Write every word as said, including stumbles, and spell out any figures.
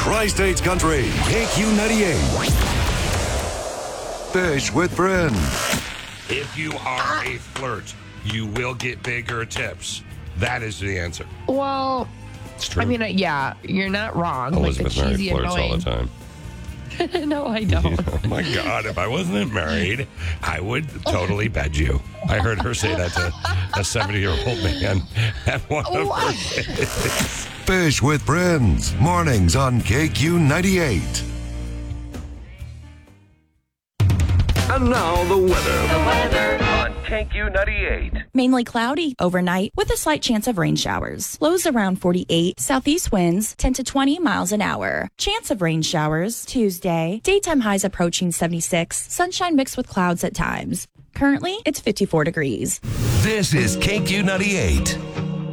Tri-States Country, K Q ninety-eight. Fish with friends. If you are a flirt, you will get bigger tips. That is the answer. Well, It's true. I mean, uh, yeah, you're not wrong. Elizabeth like the married cheesy, flirts annoying. all the time. No, I don't. Oh my God, if I wasn't married, I would totally bed you. I heard her say that to a seventy-year-old man at one of her days. Fish with friends. Mornings on K Q ninety-eight. And now the weather. The weather on K Q ninety-eight. Mainly cloudy overnight with a slight chance of rain showers. Lows around forty-eight. Southeast winds ten to twenty miles an hour. Chance of rain showers Tuesday. Daytime highs approaching seventy-six. Sunshine mixed with clouds at times. Currently, it's fifty-four degrees. This is K Q ninety-eight.